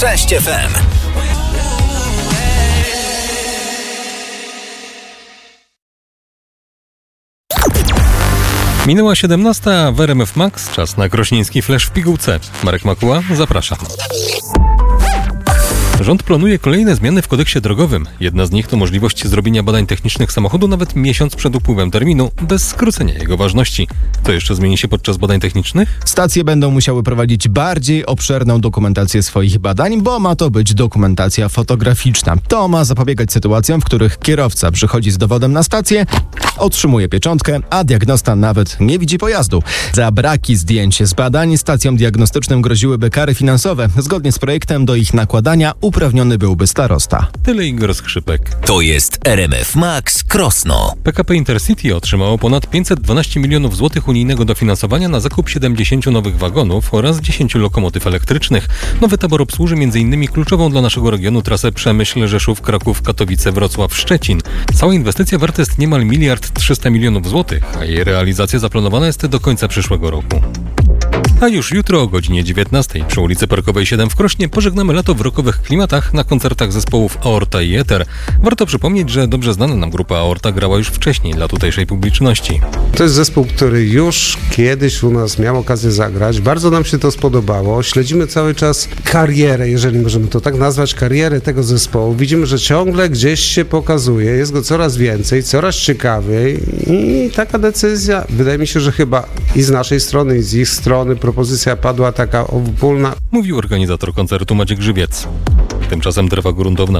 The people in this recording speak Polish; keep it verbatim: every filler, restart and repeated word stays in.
Cześć F M. Minęła siedemnasta, w R M F Max, czas na krośnieński flash w pigułce. Marek Makuła, zapraszam. Rząd planuje kolejne zmiany w kodeksie drogowym. Jedna z nich to możliwość zrobienia badań technicznych samochodu nawet miesiąc przed upływem terminu, bez skrócenia jego ważności. Co jeszcze zmieni się podczas badań technicznych? Stacje będą musiały prowadzić bardziej obszerną dokumentację swoich badań, bo ma to być dokumentacja fotograficzna. To ma zapobiegać sytuacjom, w których kierowca przychodzi z dowodem na stację, otrzymuje pieczątkę, a diagnosta nawet nie widzi pojazdu. Za braki zdjęć z badań stacjom diagnostycznym groziłyby kary finansowe. Zgodnie z projektem do ich nakładania uprawniony byłby starosta. Tyle Igor Skrzypek. To jest R M F Max Krosno. P K P Intercity otrzymało ponad pięćset dwanaście milionów złotych unijnego dofinansowania na zakup siedemdziesięciu nowych wagonów oraz dziesięciu lokomotyw elektrycznych. Nowy tabor obsłuży między innymi kluczową dla naszego regionu trasę Przemyśl, Rzeszów, Kraków, Katowice, Wrocław, Szczecin. Cała inwestycja warta jest niemal miliard trzysta milionów złotych, a jej realizacja zaplanowana jest do końca przyszłego roku. A już jutro o godzinie dziewiętnastej przy ulicy Parkowej siedem w Krośnie pożegnamy lato w rockowych klimatach na koncertach zespołów Aorta i Eter. Warto przypomnieć, że dobrze znana nam grupa Aorta grała już wcześniej dla tutejszej publiczności. To jest zespół, który już kiedyś u nas miał okazję zagrać. Bardzo nam się to spodobało. Śledzimy cały czas karierę, jeżeli możemy to tak nazwać, karierę tego zespołu. Widzimy, że ciągle gdzieś się pokazuje, jest go coraz więcej, coraz ciekawiej i taka decyzja, wydaje mi się, że chyba i z naszej strony, i z ich strony propozycja padła taka obopólna. Mówił organizator koncertu Maciek Grzybiec. Tymczasem drewa gruntowna